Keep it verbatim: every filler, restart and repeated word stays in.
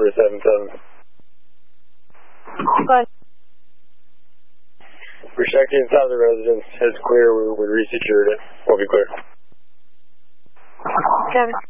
November seven seven. Go ahead. Restricting inside the residence. It's clear. We, we resecured it. We'll be clear. Kevin.